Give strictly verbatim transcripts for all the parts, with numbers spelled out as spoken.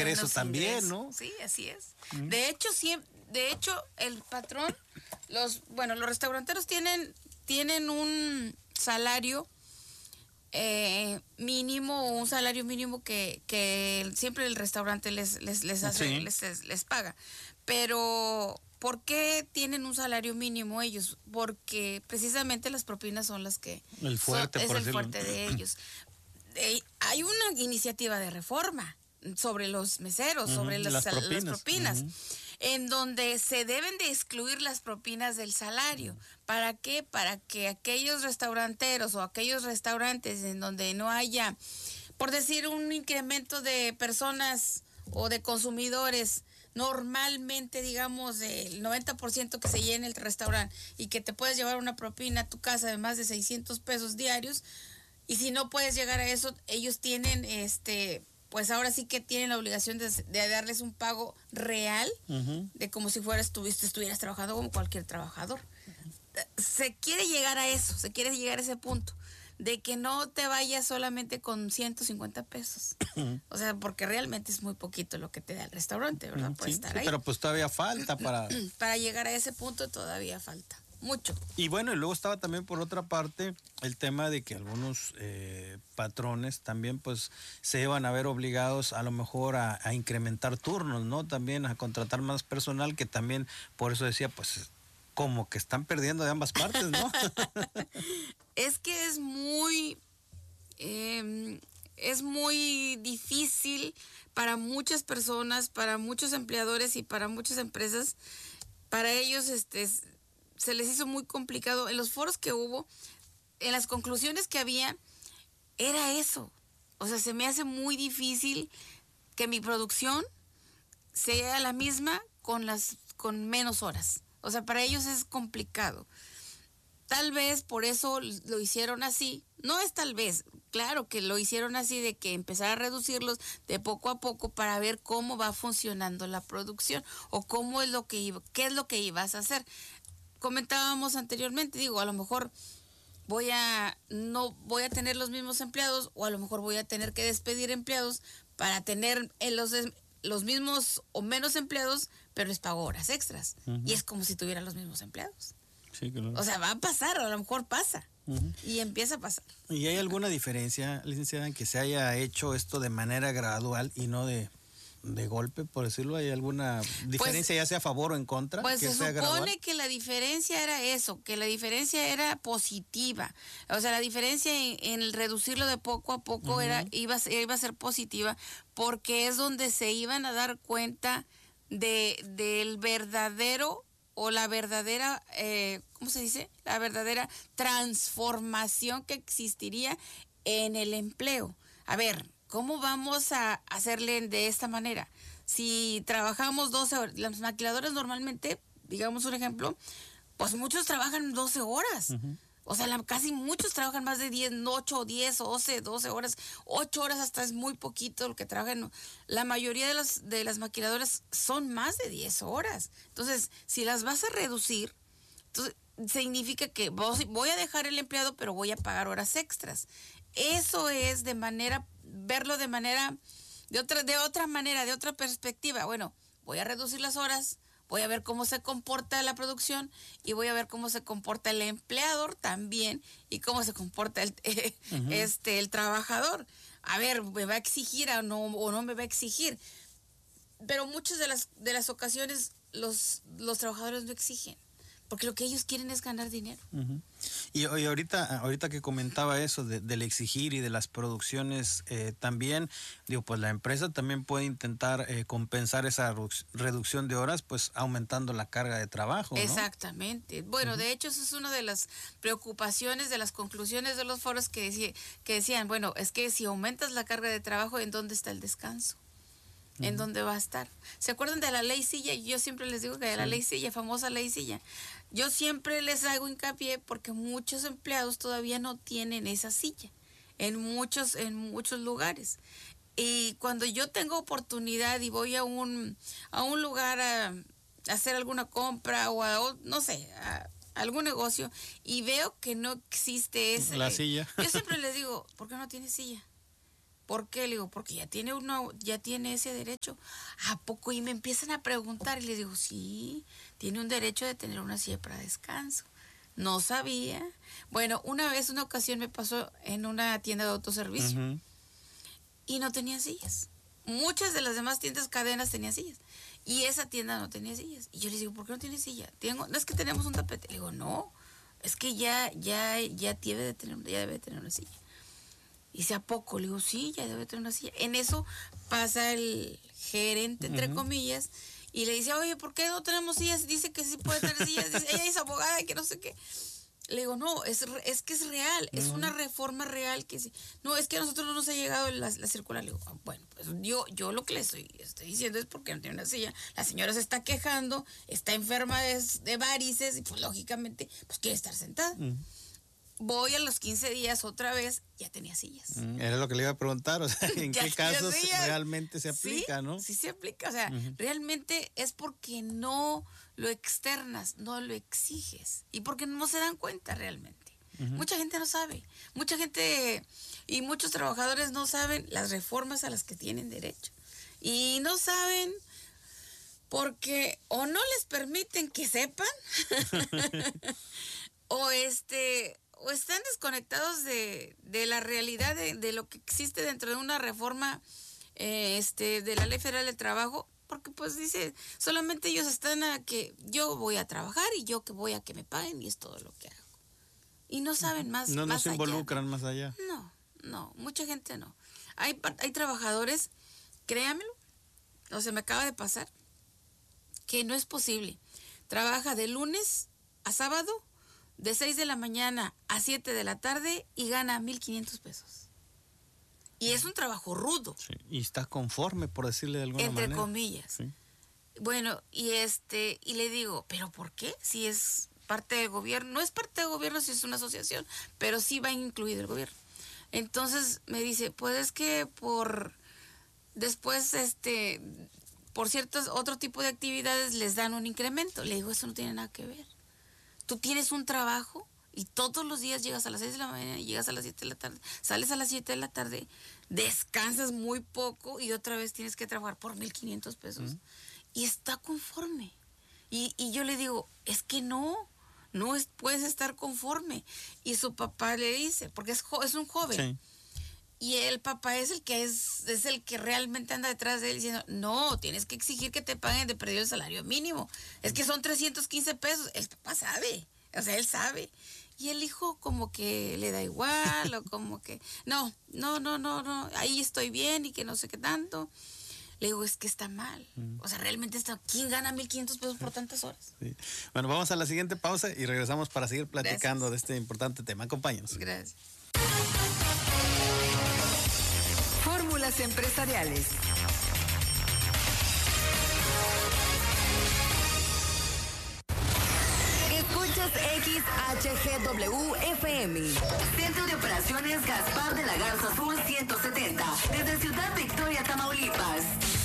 ingreso también, ingreso. ¿no? Sí, así es. Mm. De hecho, siempre, de hecho, el patrón, los, bueno, los restauranteros tienen, tienen un salario eh, mínimo, un salario mínimo que, que siempre el restaurante les, les, les hace, sí. les, les, les paga. Pero ¿por qué tienen un salario mínimo ellos? Porque precisamente las propinas son las que el fuerte, son, por es decirlo. el fuerte de ellos. Eh, hay una iniciativa de reforma sobre los meseros, uh-huh, sobre las, las propinas, las propinas uh-huh. en donde se deben de excluir las propinas del salario. Uh-huh. ¿Para qué? Para que aquellos restauranteros o aquellos restaurantes en donde no haya, por decir, un incremento de personas o de consumidores, normalmente, digamos, el noventa por ciento que se llene el restaurante y que te puedes llevar una propina a tu casa de más de seiscientos pesos diarios, y si no puedes llegar a eso, ellos tienen, este, pues ahora sí que tienen la obligación de, de darles un pago real, uh-huh. de como si fueras, estuviste, estuvieras trabajando como cualquier trabajador. Uh-huh. Se quiere llegar a eso, se quiere llegar a ese punto, de que no te vayas solamente con ciento cincuenta pesos. Uh-huh. O sea, porque realmente es muy poquito lo que te da el restaurante, ¿verdad? Uh-huh. Por sí, estar sí, ahí. Pero pues todavía falta para... para llegar a ese punto todavía falta. Mucho. Y bueno, y luego estaba también por otra parte el tema de que algunos eh, patrones también pues se iban a ver obligados a lo mejor a, a incrementar turnos, ¿no? También a contratar más personal, que también por eso decía pues como que están perdiendo de ambas partes, ¿no? Es que es muy, eh, es muy difícil para muchas personas, para muchos empleadores y para muchas empresas. Para ellos este se les hizo muy complicado. En los foros que hubo, en las conclusiones que había, era eso. O sea, se me hace muy difícil que mi producción sea la misma con las con menos horas. O sea, para ellos es complicado. Tal vez por eso lo hicieron así. No es tal vez, claro que lo hicieron así, de que empezar a reducirlos de poco a poco para ver cómo va funcionando la producción o cómo es lo que iba, qué es lo que ibas a hacer. Comentábamos anteriormente, digo, a lo mejor voy a no voy a tener los mismos empleados, o a lo mejor voy a tener que despedir empleados para tener en los los mismos o menos empleados, pero les pago horas extras. Uh-huh. Y es como si tuviera los mismos empleados. Sí, claro. O sea, va a pasar, a lo mejor pasa. Uh-huh. Y empieza a pasar. ¿Y hay alguna diferencia, licenciada, en que se haya hecho esto de manera gradual y no de, de golpe, por decirlo? ¿Hay alguna diferencia, pues, ya sea a favor o en contra? Pues que se sea supone gradual? Que la diferencia era eso, que la diferencia era positiva. O sea, la diferencia en, en el reducirlo de poco a poco uh-huh. era iba, iba a ser positiva, porque es donde se iban a dar cuenta de del verdadero o la verdadera, eh, ¿cómo se dice? La verdadera transformación que existiría en el empleo. A ver, ¿cómo vamos a hacerle de esta manera? Si trabajamos doce horas, las maquiladoras normalmente, digamos un ejemplo, pues muchos trabajan doce horas. Uh-huh. O sea, la, casi muchos trabajan más de diez, ocho, diez, doce, doce horas. ocho horas hasta es muy poquito lo que trabajan. La mayoría de, los, de las maquiladoras son más de diez horas. Entonces, si las vas a reducir, entonces, significa que voy a dejar el empleado, pero voy a pagar horas extras. Eso es de manera, verlo de manera, de otra, de otra manera, de otra perspectiva. Bueno, voy a reducir las horas, voy a ver cómo se comporta la producción y voy a ver cómo se comporta el empleador también y cómo se comporta el, eh, uh-huh. este, el trabajador. A ver, ¿me va a exigir o no, o no me va a exigir? Pero muchas de las, de las ocasiones los, los trabajadores no exigen, porque lo que ellos quieren es ganar dinero. Uh-huh. Y, y ahorita, ahorita que comentaba eso de, del exigir y de las producciones, eh, también, digo, pues la empresa también puede intentar eh, compensar esa reducción de horas, pues aumentando la carga de trabajo, ¿no? Exactamente. Bueno, uh-huh. de hecho, eso es una de las preocupaciones, de las conclusiones de los foros que, decía, que decían, bueno, es que si aumentas la carga de trabajo, ¿en dónde está el descanso? ¿En dónde va a estar? ¿Se acuerdan de la ley Silla? Yo siempre les digo que de la sí. ley Silla, famosa ley Silla. Yo siempre les hago hincapié porque muchos empleados todavía no tienen esa silla en muchos, en muchos lugares. Y cuando yo tengo oportunidad y voy a un, a un lugar a, a hacer alguna compra o a, no sé, a algún negocio y veo que no existe esa la silla. Yo siempre les digo, ¿por qué no tienes silla? ¿Por qué? Le digo, porque ya tiene uno, ya tiene ese derecho. ¿A poco? Y me empiezan a preguntar y le digo, sí, tiene un derecho de tener una silla para descanso. No sabía. Bueno, una vez, una ocasión me pasó en una tienda de autoservicio uh-huh. y no tenía sillas. Muchas de las demás tiendas cadenas tenían sillas y esa tienda no tenía sillas. Y yo les digo, ¿por qué no tiene silla? Tengo, no es que tenemos un tapete. Le digo, no, es que ya, ya, ya debe de tener, ya debe de tener una silla. Y dice, ¿a poco? Le digo, sí, ya debe tener una silla. En eso pasa el gerente, entre uh-huh. comillas, y le dice, oye, ¿por qué no tenemos sillas? Dice que sí puede tener sillas. Dice, ella es abogada y que no sé qué. Le digo, no, es, es que es real, uh-huh. es una reforma real que sí. No, es que a nosotros no nos ha llegado la, la circular. Le digo, ah, bueno, pues yo, yo lo que le estoy, estoy diciendo es porque no tiene una silla. La señora se está quejando, está enferma de, de varices y pues lógicamente pues quiere estar sentada. Uh-huh. Voy a los quince días otra vez, ya tenía sillas. Mm, era lo que le iba a preguntar, o sea, ¿en qué casos sillas. realmente se aplica, sí, no? Sí se aplica, o sea, uh-huh. realmente es porque no lo externas, no lo exiges y porque no se dan cuenta realmente. Uh-huh. Mucha gente no sabe, mucha gente y muchos trabajadores no saben las reformas a las que tienen derecho y no saben porque o no les permiten que sepan o este... o están desconectados de, de la realidad de, de lo que existe dentro de una reforma eh, este, de la Ley Federal del Trabajo, porque pues dice, solamente ellos están a que yo voy a trabajar y yo que voy a que me paguen y es todo lo que hago. Y no saben más, no, más no se involucran allá. más allá. No, no, mucha gente no. Hay, hay trabajadores, créamelo, o sea, me acaba de pasar, que no es posible. Trabaja de lunes a sábado, de seis de la mañana a siete de la tarde y gana mil quinientos pesos. Y es un trabajo rudo. Sí, y está conforme, por decirle de alguna entre manera. Entre comillas. Sí. Bueno, y este, y le digo, ¿pero por qué? Si es parte del gobierno, no es parte del gobierno si es una asociación, pero sí va incluido el gobierno. Entonces me dice, pues es que por después, este, por ciertos otro tipo de actividades les dan un incremento. Le digo, eso no tiene nada que ver. Tú tienes un trabajo y todos los días llegas a las seis de la mañana y llegas a las siete de la tarde, sales a las siete de la tarde, descansas muy poco y otra vez tienes que trabajar por mil quinientos pesos. Uh-huh. Y está conforme. Y, y yo le digo, es que no, no es, puedes estar conforme. Y su papá le dice, porque es, jo, es un joven. Sí. Y el papá es el que es, es el que realmente anda detrás de él diciendo, no, tienes que exigir que te paguen de perdido el salario mínimo. Es que son trescientos quince pesos. El papá sabe, o sea, él sabe. Y el hijo como que le da igual o como que, no, no, no, no, no, ahí estoy bien y que no sé qué tanto. Le digo, es que está mal. Mm. O sea, realmente está, ¿quién gana mil quinientos pesos por tantas horas? Sí. Bueno, vamos a la siguiente pausa y regresamos para seguir platicando Gracias. de este importante tema. Acompáñanos. Gracias. Fórmulas empresariales. Escuchas X H G W F M. Centro de Operaciones Gaspar de la Garza Sur ciento setenta. Desde Ciudad Victoria, Tamaulipas.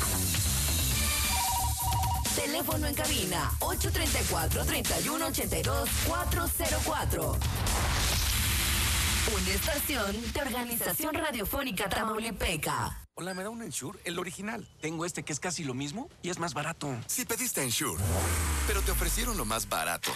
Teléfono en cabina ocho tres cuatro, tres uno ocho dos, cuatro cero cuatro. Una estación de Organización Radiofónica Tamaulipeca. Hola, ¿me da un Ensure? El original. Tengo este que es casi lo mismo y es más barato. Sí pediste Ensure, pero te ofrecieron lo más barato.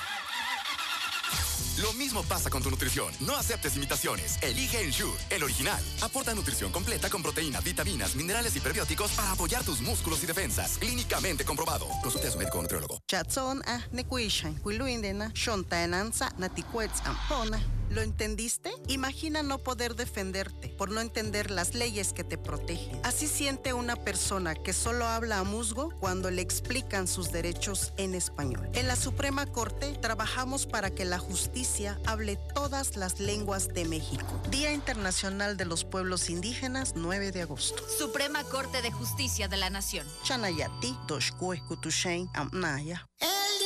Lo mismo pasa con tu nutrición. No aceptes imitaciones. Elige Ensure, el original. Aporta nutrición completa con proteínas, vitaminas, minerales y prebióticos para apoyar tus músculos y defensas. Clínicamente comprobado. Consulte a su médico o nutriólogo. Chatson ah nekuishan kuiluindena shontaenanza naticuets ampona. ¿Lo entendiste? Imagina no poder defenderte por no entender las leyes que te protegen. Así siente una persona que solo habla a musgo cuando le explican sus derechos en español. En la Suprema Corte trabajamos para que la justicia hable todas las lenguas de México. Día Internacional de los Pueblos Indígenas, nueve de agosto. Suprema Corte de Justicia de la Nación. Chanayati, Toshkue, Kutushain, Amnaya.